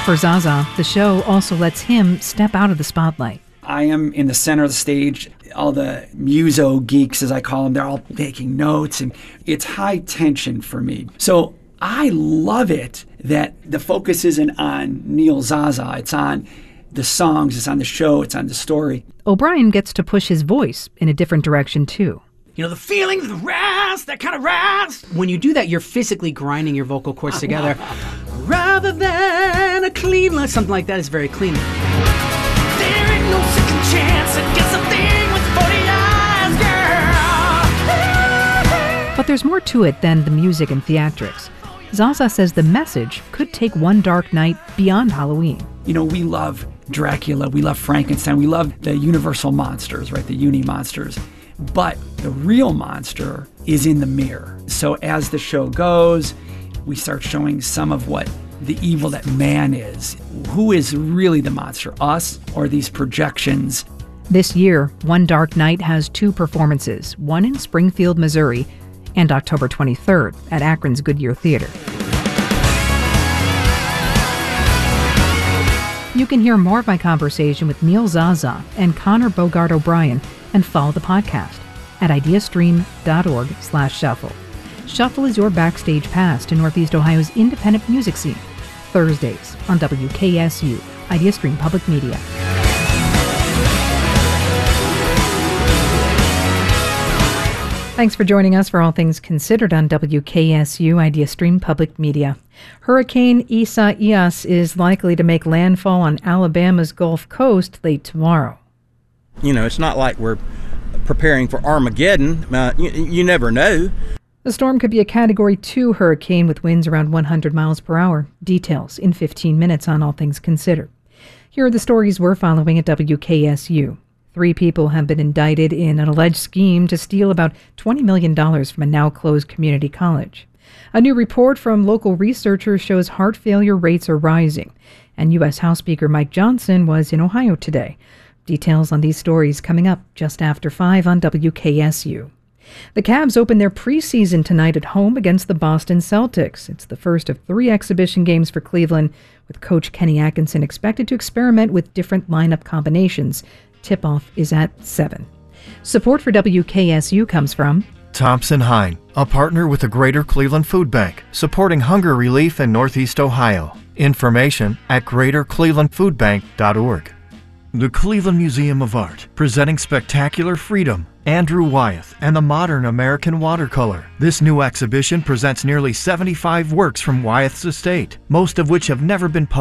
For Zaza, the show also lets him step out of the spotlight. I am in the center of the stage. All the muso geeks, as I call them, they're all making notes, and it's high tension for me. So I love it that the focus isn't on Neil Zaza. It's on the songs, it's on the show, it's on the story. O'Brien gets to push his voice in a different direction, too. You know, the feeling, the rasp, that kind of rasp. When you do that, you're physically grinding your vocal cords together. Rather than a clean line, something like that is very clean. There ain't no second chance against a thing with 40 eyes, girl. But there's more to it than the music and theatrics. Zaza says the message could take One Dark Night beyond Halloween. You know, we love Dracula, we love Frankenstein, we love the universal monsters, right, the uni monsters. But the real monster is in the mirror. So as the show goes, we start showing some of what the evil that man is. Who is really the monster, us or these projections? This year, One Dark Night has 2 performances, one in Springfield, Missouri, and October 23rd at Akron's Goodyear Theater. You can hear more of my conversation with Neil Zaza and Connor Bogart O'Brien and follow the podcast at ideastream.org/shuffle. Shuffle is your backstage pass to Northeast Ohio's independent music scene. Thursdays on WKSU, IdeaStream Public Media. Thanks for joining us for All Things Considered on WKSU, IdeaStream Public Media. Hurricane Isaias is likely to make landfall on Alabama's Gulf Coast late tomorrow. You know, it's not like we're preparing for Armageddon. You never know. The storm could be a Category 2 hurricane with winds around 100 miles per hour. Details in 15 minutes on All Things Considered. Here are the stories we're following at WKSU. 3 people have been indicted in an alleged scheme to steal about $20 million from a now-closed community college. A new report from local researchers shows heart failure rates are rising, and U.S. House Speaker Mike Johnson was in Ohio today. Details on these stories coming up just after 5 on WKSU. The Cavs open their preseason tonight at home against the Boston Celtics. It's the first of 3 exhibition games for Cleveland, with coach Kenny Atkinson expected to experiment with different lineup combinations. Tip-off is at 7. Support for WKSU comes from Thompson Hine, a partner with the Greater Cleveland Food Bank, supporting hunger relief in Northeast Ohio. Information at greaterclevelandfoodbank.org. The Cleveland Museum of Art, presenting Spectacular Freedom, Andrew Wyeth, and the Modern American Watercolor. This new exhibition presents nearly 75 works from Wyeth's estate, most of which have never been published.